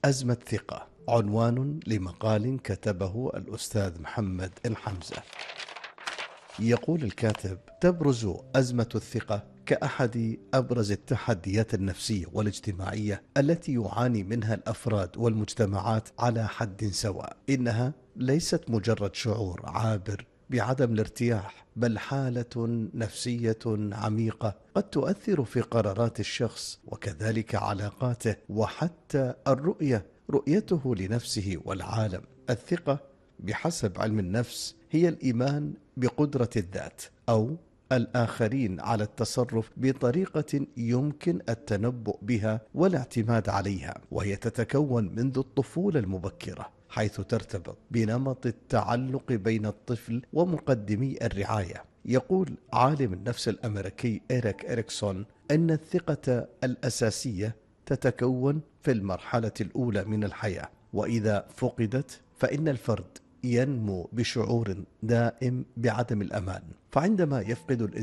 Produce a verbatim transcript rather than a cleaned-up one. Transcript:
أزمة ثقة، عنوان لمقال كتبه الأستاذ محمد الحمزة. يقول الكاتب: تبرز أزمة الثقة كأحد أبرز التحديات النفسية والاجتماعية التي يعاني منها الأفراد والمجتمعات على حد سواء. إنها ليست مجرد شعور عابر بعدم الارتياح، بل حالة نفسية عميقة قد تؤثر في قرارات الشخص وكذلك علاقاته وحتى الرؤية رؤيته لنفسه والعالم. الثقة بحسب علم النفس هي الإيمان بقدرة الذات أو الآخرين على التصرف بطريقة يمكن التنبؤ بها والاعتماد عليها، وهي تتكون منذ الطفولة المبكرة، حيث ترتبط بنمط التعلق بين الطفل ومقدمي الرعاية. يقول عالم النفس الأمريكي إريك إريكسون أن الثقة الأساسية تتكون في المرحلة الأولى من الحياة، وإذا فقدت فإن الفرد ينمو بشعور دائم بعدم الأمان. فعندما يفقد